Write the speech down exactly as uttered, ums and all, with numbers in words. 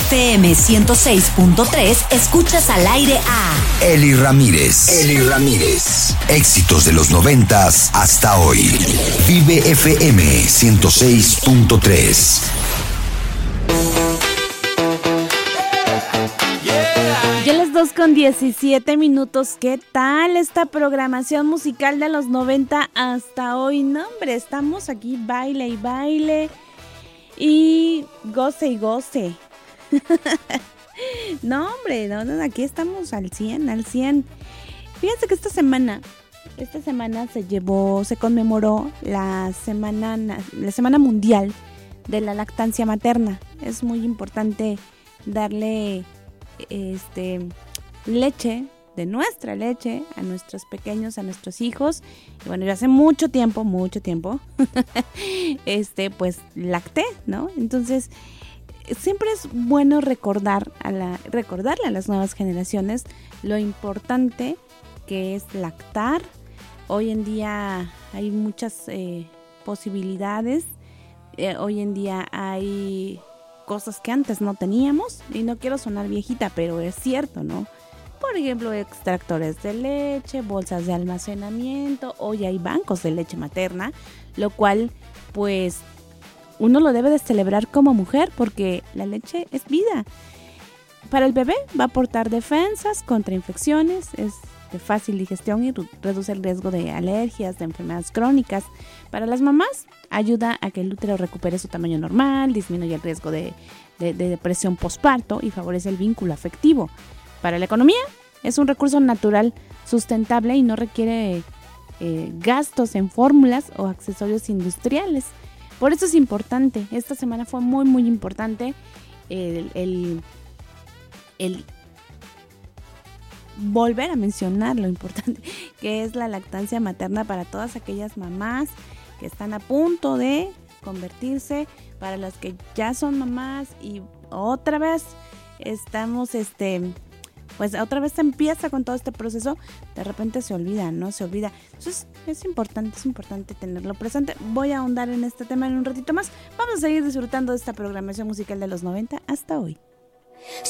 F M ciento seis punto tres escuchas al aire a Eli Ramírez. Eli Ramírez. Éxitos de los noventas hasta hoy. Vive F M ciento seis punto tres. Ya las dos con diecisiete minutos. ¿Qué tal esta programación musical de los noventa hasta hoy? No, hombre, estamos aquí baile y baile y goce y goce. No, hombre, no, no, aquí estamos al cien, al cien. Fíjense que esta semana, esta semana se llevó, se conmemoró la semana, la semana mundial de la lactancia materna. Es muy importante darle este leche, de nuestra leche, a nuestros pequeños, a nuestros hijos. Y bueno, yo hace mucho tiempo, mucho tiempo, este, pues lacté, ¿no? Entonces, siempre es bueno recordar a la, recordarle a las nuevas generaciones lo importante que es lactar. Hoy en día hay muchas eh, posibilidades. Eh, hoy en día hay cosas que antes no teníamos, y no quiero sonar viejita, pero es cierto, ¿no? Por ejemplo, extractores de leche, bolsas de almacenamiento, hoy hay bancos de leche materna, lo cual pues uno lo debe de celebrar como mujer, porque la leche es vida. Para el bebé va a aportar defensas contra infecciones, es de fácil digestión y reduce el riesgo de alergias, de enfermedades crónicas. Para las mamás ayuda a que el útero recupere su tamaño normal, disminuye el riesgo de, de, de depresión postparto y favorece el vínculo afectivo. Para la economía es un recurso natural sustentable y no requiere eh, gastos en fórmulas o accesorios industriales. Por eso es importante, esta semana fue muy muy importante el, el, el volver a mencionar lo importante que es la lactancia materna para todas aquellas mamás que están a punto de convertirse, para las que ya son mamás y otra vez estamos, este, pues otra vez se empieza con todo este proceso, de repente se olvida, ¿no? Se olvida. Entonces es importante, es importante tenerlo presente. Voy a ahondar en este tema en un ratito más. Vamos a seguir disfrutando de esta programación musical de los noventa hasta hoy.